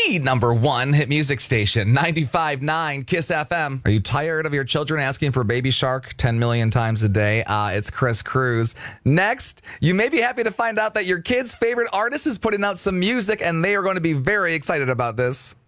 the number one hit music station, 95.9 Kiss FM. Are you tired of your children asking for Baby Shark 10 million times a day? It's Chris Cruz. Next, you may be happy to find out that your kid's favorite artist is putting out some music, and they are going to be very excited about this.